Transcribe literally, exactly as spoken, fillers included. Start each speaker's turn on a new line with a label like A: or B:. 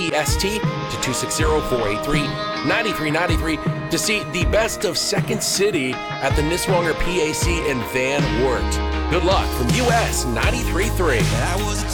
A: E S T to two six zero, four eight three, nine three nine three to see the best of Second City at the Niswonger P A C in Van Wert. Good luck from U S ninety-three point three.